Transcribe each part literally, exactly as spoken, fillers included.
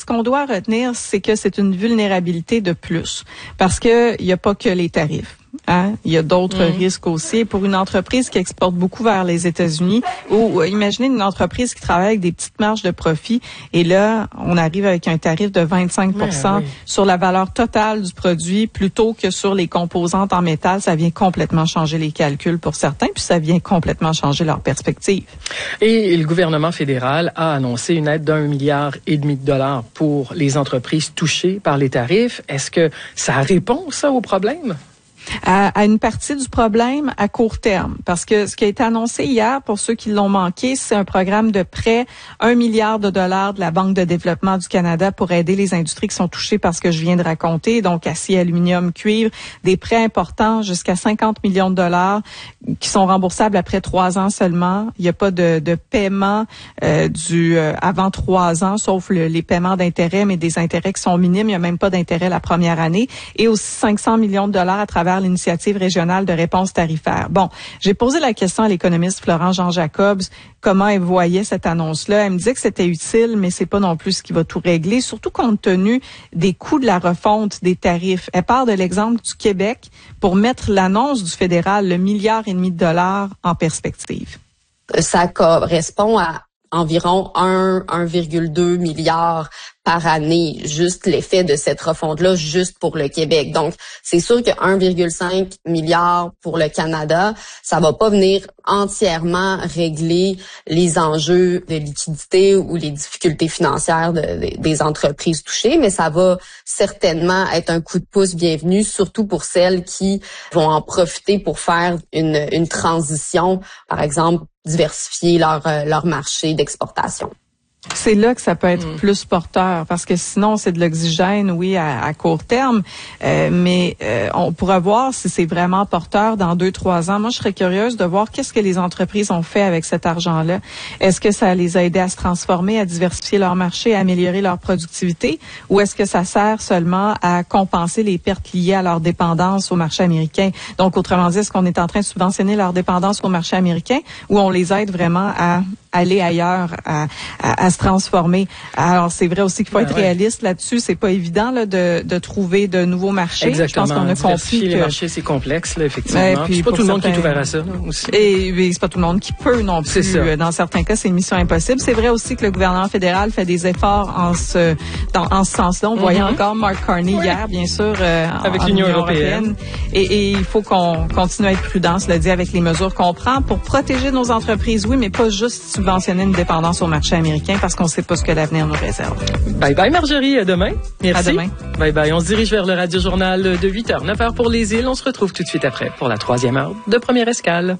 qu'on doit retenir, c'est que c'est une vulnérabilité de plus. Parce que il n'y a pas que les tarifs. Hein? Il y a d'autres mmh. risques aussi. Pour une entreprise qui exporte beaucoup vers les États-Unis, ou imaginez une entreprise qui travaille avec des petites marges de profit, et là, on arrive avec un tarif de vingt-cinq pour cent ouais, oui. sur la valeur totale du produit, plutôt que sur les composantes en métal. Ça vient complètement changer les calculs pour certains, puis ça vient complètement changer leur perspective. Et le gouvernement fédéral a annoncé une aide d'un milliard et demi de dollars pour les entreprises touchées par les tarifs. Est-ce que ça répond, ça, au problème? À, à une partie du problème à court terme. Parce que ce qui a été annoncé hier, pour ceux qui l'ont manqué, c'est un programme de prêt, un milliard de dollars de la Banque de développement du Canada pour aider les industries qui sont touchées par ce que je viens de raconter, donc acier, aluminium, cuivre, des prêts importants jusqu'à cinquante millions de dollars qui sont remboursables après trois ans seulement. Il n'y a pas de, de paiement euh, du euh, avant trois ans, sauf le, les paiements d'intérêt, mais des intérêts qui sont minimes. Il n'y a même pas d'intérêt la première année. Et aussi cinq cents millions de dollars à travers l'initiative régionale de réponse tarifaire. Bon, j'ai posé la question à l'économiste Florence Jean-Jacobs, comment elle voyait cette annonce-là. Elle me disait que c'était utile, mais c'est pas non plus ce qui va tout régler, surtout compte tenu des coûts de la refonte des tarifs. Elle part de l'exemple du Québec pour mettre l'annonce du fédéral, le milliard et demi de dollars, en perspective. Ça correspond à environ un virgule deux milliard par année, juste l'effet de cette refonte-là, juste pour le Québec. Donc, c'est sûr que un virgule cinq milliard pour le Canada, ça va pas venir entièrement régler les enjeux de liquidité ou les difficultés financières de, de, des entreprises touchées, mais ça va certainement être un coup de pouce bienvenu, surtout pour celles qui vont en profiter pour faire une, une transition, par exemple, diversifier leur, leur marché d'exportation. C'est là que ça peut être mmh. plus porteur, parce que sinon c'est de l'oxygène, oui, à, à court terme, euh, mais euh, on pourra voir si c'est vraiment porteur dans deux, trois ans. Moi, je serais curieuse de voir qu'est-ce que les entreprises ont fait avec cet argent-là. Est-ce que ça les a aidés à se transformer, à diversifier leur marché, à améliorer leur productivité, ou est-ce que ça sert seulement à compenser les pertes liées à leur dépendance au marché américain? Donc, autrement dit, est-ce qu'on est en train de subventionner leur dépendance au marché américain, ou on les aide vraiment à aller ailleurs, à, à, à se transformer. Alors, c'est vrai aussi qu'il faut ben être ouais. réaliste là-dessus. C'est pas évident là, de, de trouver de nouveaux marchés. Exactement. Je pense qu'on a compris que les marchés, c'est complexe, là, effectivement. Ouais, puis c'est pas tout le monde certains... qui est ouvert à ça, là, aussi. Et, et c'est pas tout le monde qui peut non plus. C'est ça. Dans certains cas, c'est une mission impossible. C'est vrai aussi que le gouvernement fédéral fait des efforts en ce, dans, en ce sens-là. On mm-hmm. voyait encore Mark Carney ouais. hier, bien sûr, euh, avec en, l'Union en européenne. européenne. Et, et il faut qu'on continue à être prudent, cela dit, avec les mesures qu'on prend pour protéger nos entreprises, oui, mais pas juste subventionner une dépendance au marché américain parce qu'on ne sait pas ce que l'avenir nous réserve. Bye bye Marjorie, à demain. Merci. À demain. Bye bye. On se dirige vers le Radio-Journal de huit heures, neuf heures pour les îles. On se retrouve tout de suite après pour la troisième heure de Première Escale.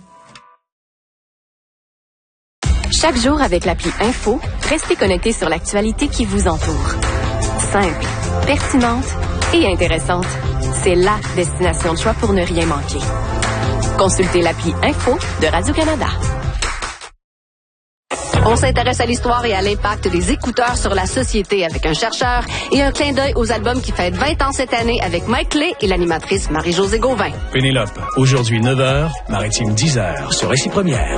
Chaque jour avec l'appli Info, restez connectés sur l'actualité qui vous entoure. Simple, pertinente et intéressante. C'est la destination de choix pour ne rien manquer. Consultez l'appli Info de Radio-Canada. On s'intéresse à l'histoire et à l'impact des écouteurs sur la société avec un chercheur et un clin d'œil aux albums qui fêtent vingt ans cette année avec Mike Clay et l'animatrice Marie-Josée Gauvin. Pénélope, aujourd'hui neuf heures, Maritime dix heures sur Récit Première.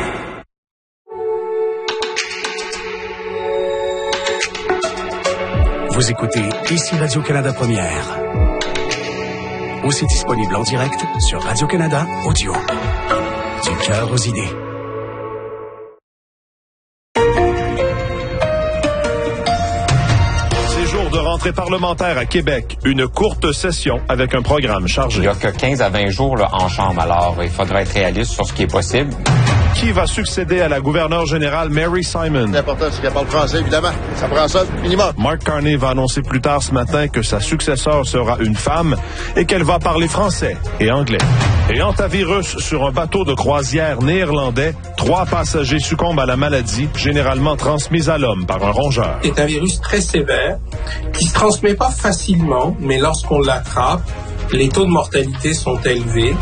Vous écoutez ici Radio-Canada Première. Aussi disponible en direct sur Radio-Canada Audio. Du cœur aux idées. De rentrée parlementaire à Québec, une courte session avec un programme chargé. Il n'y a que quinze à vingt jours là, en chambre, alors il faudra être réaliste sur ce qui est possible. Qui va succéder à la gouverneure générale Mary Simon? L'important, c'est qu'elle parle français, évidemment. Ça prend ça, minimum. Mark Carney va annoncer plus tard ce matin que sa successeur sera une femme et qu'elle va parler français et anglais. Et antivirus sur un bateau de croisière néerlandais, trois passagers succombent à la maladie, généralement transmise à l'homme par un rongeur. C'est un virus très sévère qui se transmet pas facilement, mais lorsqu'on l'attrape, les taux de mortalité sont élevés.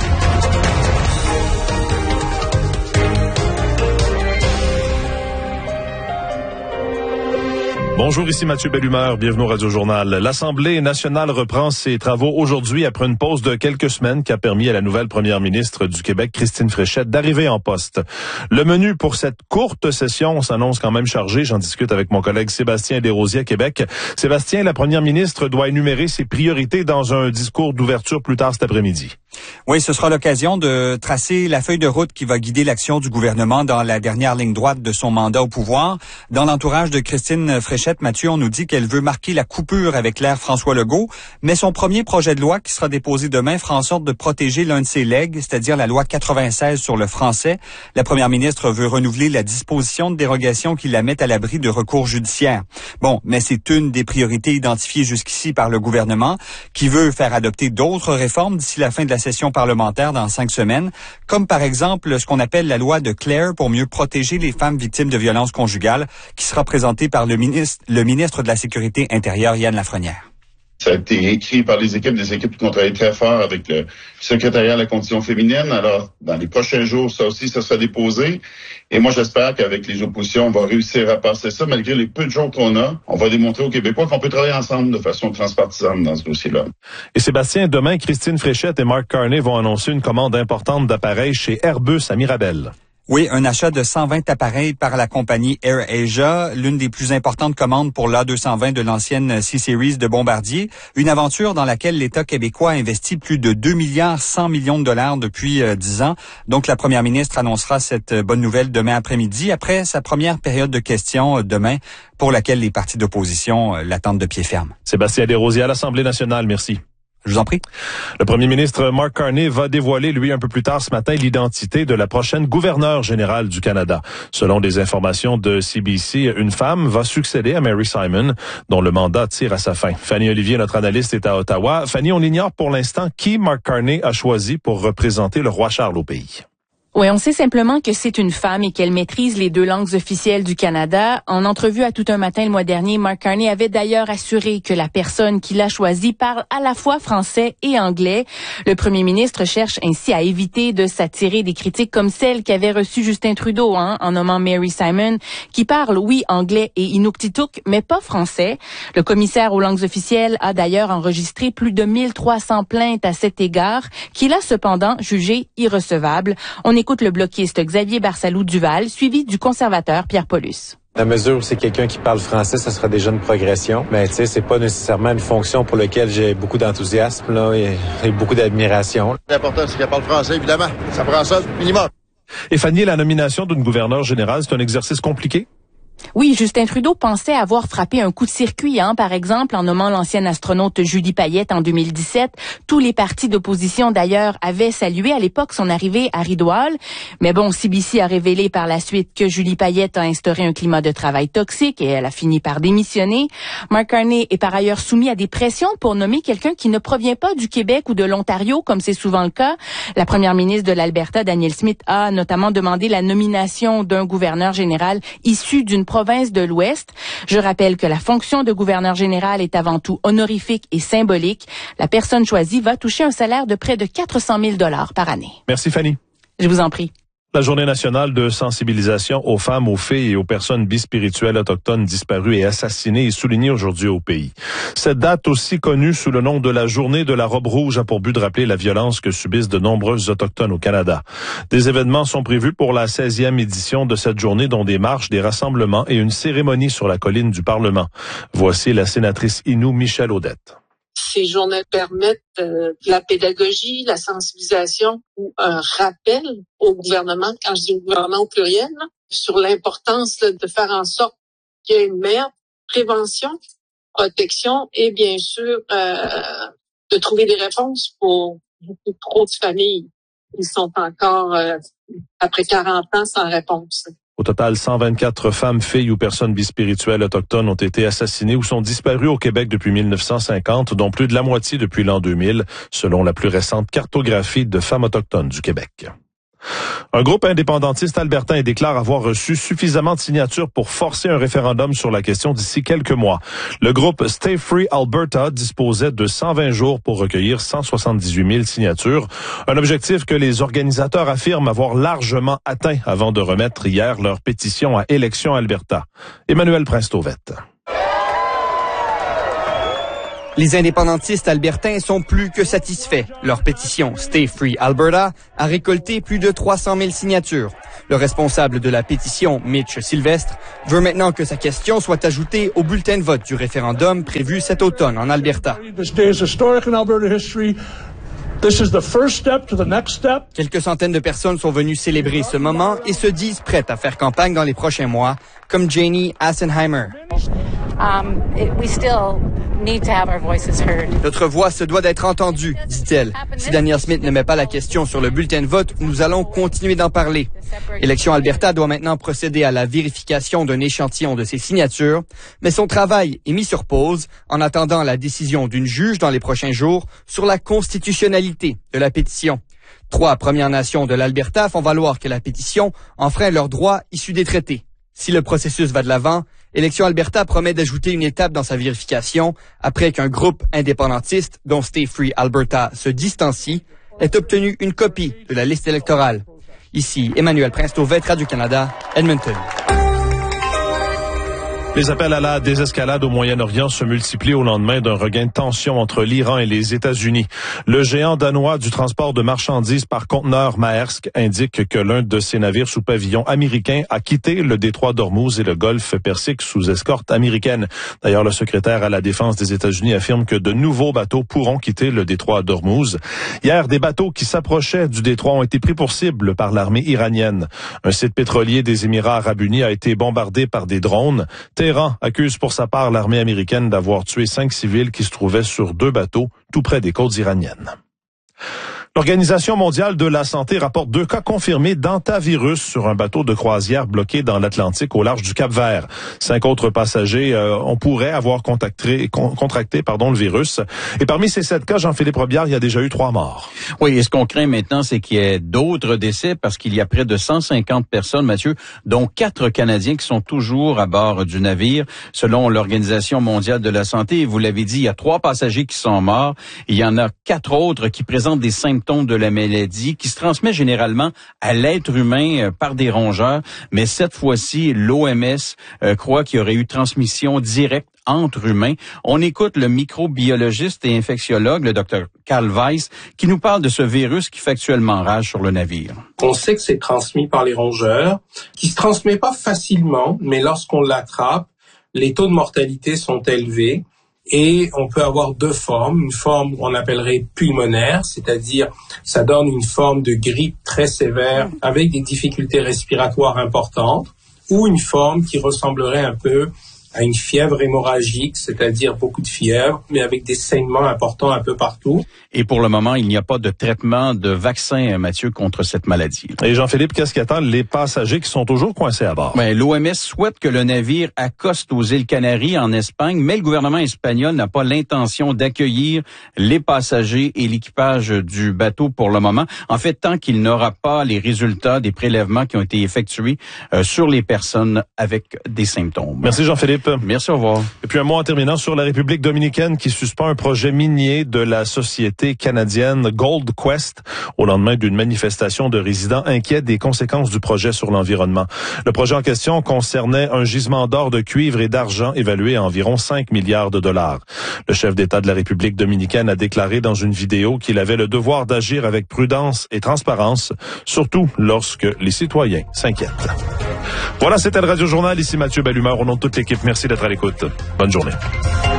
Bonjour, ici Mathieu Bellumeur, bienvenue au Radio-Journal. L'Assemblée nationale reprend ses travaux aujourd'hui après une pause de quelques semaines qui a permis à la nouvelle première ministre du Québec, Christine Fréchette, d'arriver en poste. Le menu pour cette courte session s'annonce quand même chargé. J'en discute avec mon collègue Sébastien Desrosiers à Québec. Sébastien, la première ministre doit énumérer ses priorités dans un discours d'ouverture plus tard cet après-midi. Oui, ce sera l'occasion de tracer la feuille de route qui va guider l'action du gouvernement dans la dernière ligne droite de son mandat au pouvoir. Dans l'entourage de Christine Fréchette, Mathieu, on nous dit qu'elle veut marquer la coupure avec l'ère François Legault, mais son premier projet de loi qui sera déposé demain fera en sorte de protéger l'un de ses legs, c'est-à-dire la loi quatre-vingt-seize sur le français. La première ministre veut renouveler la disposition de dérogation qui la met à l'abri de recours judiciaires. Bon, mais c'est une des priorités identifiées jusqu'ici par le gouvernement qui veut faire adopter d'autres réformes d'ici la fin de la session parlementaire dans cinq semaines, comme par exemple ce qu'on appelle la loi de Claire pour mieux protéger les femmes victimes de violences conjugales, qui sera présentée par le ministre, le ministre de la Sécurité intérieure, Yann Lafrenière. Ça a été écrit par les équipes, des équipes qui ont travaillé très fort avec le secrétariat à la condition féminine. Alors, dans les prochains jours, ça aussi, ça sera déposé. Et moi, j'espère qu'avec les oppositions, on va réussir à passer ça. Malgré les peu de jours qu'on a, on va démontrer aux Québécois qu'on peut travailler ensemble de façon transpartisane dans ce dossier-là. Et Sébastien, demain, Christine Fréchette et Mark Carney vont annoncer une commande importante d'appareils chez Airbus à Mirabel. Oui, un achat de cent vingt appareils par la compagnie AirAsia, l'une des plus importantes commandes pour l'A deux cent vingt de l'ancienne C-Series de Bombardier. Une aventure dans laquelle l'État québécois a investi plus de deux milliards cent millions de dollars depuis euh, dix ans. Donc, la première ministre annoncera cette bonne nouvelle demain après-midi, après sa première période de questions euh, demain, pour laquelle les partis d'opposition euh, l'attendent de pied ferme. Sébastien Desrosiers à l'Assemblée nationale, merci. Je vous en prie. Le premier ministre Mark Carney va dévoiler, lui, un peu plus tard ce matin, l'identité de la prochaine gouverneure générale du Canada. Selon des informations de C B C, une femme va succéder à Mary Simon, dont le mandat tire à sa fin. Fanny Olivier, notre analyste, est à Ottawa. Fanny, on ignore pour l'instant qui Mark Carney a choisi pour représenter le roi Charles au pays. Oui, on sait simplement que c'est une femme et qu'elle maîtrise les deux langues officielles du Canada. En entrevue à Tout un matin le mois dernier, Mark Carney avait d'ailleurs assuré que la personne qui l'a choisi parle à la fois français et anglais. Le premier ministre cherche ainsi à éviter de s'attirer des critiques comme celles qu'avait reçues Justin Trudeau, hein, en nommant Mary Simon, qui parle, oui, anglais et inuktitut, mais pas français. Le commissaire aux langues officielles a d'ailleurs enregistré plus de mille trois cents plaintes à cet égard, qu'il a cependant jugé irrecevable. On écoute le bloquiste Xavier Barsalou-Duval, suivi du conservateur Pierre Paulus. À mesure où c'est quelqu'un qui parle français, ça sera déjà une progression. Mais tu sais, c'est pas nécessairement une fonction pour laquelle j'ai beaucoup d'enthousiasme là, et, et beaucoup d'admiration. L'important, c'est qu'elle parle français, évidemment. Ça prend ça, minimum. Et Fanny, la nomination d'une gouverneure générale, c'est un exercice compliqué? Oui, Justin Trudeau pensait avoir frappé un coup de circuit, hein, par exemple, en nommant l'ancienne astronaute Julie Payette en deux mille dix-sept. Tous les partis d'opposition, d'ailleurs, avaient salué à l'époque son arrivée à Rideau-Hall. Mais bon, C B C a révélé par la suite que Julie Payette a instauré un climat de travail toxique et elle a fini par démissionner. Mark Carney est par ailleurs soumis à des pressions pour nommer quelqu'un qui ne provient pas du Québec ou de l'Ontario, comme c'est souvent le cas. La première ministre de l'Alberta, Danielle Smith, a notamment demandé la nomination d'un gouverneur général issu d'une province de l'Ouest. Je rappelle que la fonction de gouverneur général est avant tout honorifique et symbolique. La personne choisie va toucher un salaire de près de quatre cent mille dollars par année. Merci Fanny. Je vous en prie. La journée nationale de sensibilisation aux femmes, aux filles et aux personnes bispirituelles autochtones disparues et assassinées est soulignée aujourd'hui au pays. Cette date, aussi connue sous le nom de la journée de la robe rouge, a pour but de rappeler la violence que subissent de nombreuses autochtones au Canada. Des événements sont prévus pour la seizième édition de cette journée, dont des marches, des rassemblements et une cérémonie sur la colline du Parlement. Voici la sénatrice Innu Michèle Audette. Ces journées permettent euh, de la pédagogie, la sensibilisation ou un rappel au gouvernement, quand je dis au gouvernement au pluriel, là, sur l'importance là, de faire en sorte qu'il y ait une meilleure prévention, protection et bien sûr euh, de trouver des réponses pour beaucoup trop de familles qui sont encore, euh, après quarante ans, sans réponse. Au total, cent vingt-quatre femmes, filles ou personnes bispirituelles autochtones ont été assassinées ou sont disparues au Québec depuis mille neuf cent cinquante, dont plus de la moitié depuis l'an deux mille, selon la plus récente cartographie de femmes autochtones du Québec. Un groupe indépendantiste albertain déclare avoir reçu suffisamment de signatures pour forcer un référendum sur la question d'ici quelques mois. Le groupe Stay Free Alberta disposait de cent vingt jours pour recueillir cent soixante-dix-huit mille signatures, un objectif que les organisateurs affirment avoir largement atteint avant de remettre hier leur pétition à Élections Alberta. Emmanuel Prince-Tauvette. Les indépendantistes albertains sont plus que satisfaits. Leur pétition Stay Free Alberta a récolté plus de trois cent mille signatures. Le responsable de la pétition, Mitch Sylvestre, veut maintenant que sa question soit ajoutée au bulletin de vote du référendum prévu cet automne en Alberta. Quelques centaines de personnes sont venues célébrer ce moment et se disent prêtes à faire campagne dans les prochains mois, comme Janie Assenheimer. Um, it, we still need to have our voices heard. Notre voix se doit d'être entendue, dit-elle. Si Danielle Smith ne met pas la question sur le bulletin de vote, nous allons continuer d'en parler. Élection Alberta doit maintenant procéder à la vérification d'un échantillon de ses signatures, mais son travail est mis sur pause en attendant la décision d'une juge dans les prochains jours sur la constitutionnalité de la pétition. Trois Premières Nations de l'Alberta font valoir que la pétition enfreint leurs droits issus des traités. Si le processus va de l'avant, Élection Alberta promet d'ajouter une étape dans sa vérification après qu'un groupe indépendantiste, dont Stay Free Alberta se distancie, ait obtenu une copie de la liste électorale. Ici, Emmanuel Prince-Tauvette, Radio-Canada, Edmonton. Les appels à la désescalade au Moyen-Orient se multiplient au lendemain d'un regain de tension entre l'Iran et les États-Unis. Le géant danois du transport de marchandises par conteneur Maersk indique que l'un de ses navires sous pavillon américain a quitté le détroit d'Ormuz et le golfe Persique sous escorte américaine. D'ailleurs, le secrétaire à la Défense des États-Unis affirme que de nouveaux bateaux pourront quitter le détroit d'Ormuz. Hier, des bateaux qui s'approchaient du détroit ont été pris pour cible par l'armée iranienne. Un site pétrolier des Émirats arabes unis a été bombardé par des drones. Téhéran accuse pour sa part l'armée américaine d'avoir tué cinq civils qui se trouvaient sur deux bateaux tout près des côtes iraniennes. L'Organisation mondiale de la santé rapporte deux cas confirmés d'hantavirus sur un bateau de croisière bloqué dans l'Atlantique au large du Cap-Vert. Cinq autres passagers, euh, on pourrait avoir contacté, con, contracté pardon, le virus. Et parmi ces sept cas, Jean-Philippe Robillard, il y a déjà eu trois morts. Oui, et ce qu'on craint maintenant, c'est qu'il y ait d'autres décès parce qu'il y a près de cent cinquante personnes, Mathieu, dont quatre Canadiens qui sont toujours à bord du navire, selon l'Organisation mondiale de la santé. Vous l'avez dit, il y a trois passagers qui sont morts. Il y en a quatre autres qui présentent des symptômes de la maladie qui se transmet généralement à l'être humain euh, par des rongeurs, mais cette fois-ci, l'O M S euh, croit qu'il y aurait eu transmission directe entre humains. On écoute le microbiologiste et infectiologue, le docteur Karl Weiss, qui nous parle de ce virus qui fait actuellement rage sur le navire. On sait que c'est transmis par les rongeurs, qui se transmet pas facilement, mais lorsqu'on l'attrape, les taux de mortalité sont élevés. Et on peut avoir deux formes, une forme qu'on appellerait pulmonaire, c'est-à-dire ça donne une forme de grippe très sévère avec des difficultés respiratoires importantes, ou une forme qui ressemblerait un peu à une fièvre hémorragique, c'est-à-dire beaucoup de fièvre, mais avec des saignements importants un peu partout. Et pour le moment, il n'y a pas de traitement de vaccin, Mathieu, contre cette maladie. Et Jean-Philippe, qu'est-ce qui attend les passagers qui sont toujours coincés à bord? Ben, l'O M S souhaite que le navire accoste aux îles Canaries en Espagne, mais le gouvernement espagnol n'a pas l'intention d'accueillir les passagers et l'équipage du bateau pour le moment. En fait, tant qu'il n'aura pas les résultats des prélèvements qui ont été effectués euh, sur les personnes avec des symptômes. Merci Jean-Philippe. Merci, au revoir. Et puis un mot en terminant sur la République dominicaine qui suspend un projet minier de la société canadienne Gold Quest au lendemain d'une manifestation de résidents inquiets des conséquences du projet sur l'environnement. Le projet en question concernait un gisement d'or, de cuivre et d'argent évalué à environ cinq milliards de dollars. Le chef d'État de la République dominicaine a déclaré dans une vidéo qu'il avait le devoir d'agir avec prudence et transparence, surtout lorsque les citoyens s'inquiètent. Voilà, c'était le Radio Journal. Ici Mathieu Bellumeur, au nom de toute l'équipe. Merci d'être à l'écoute. Bonne journée.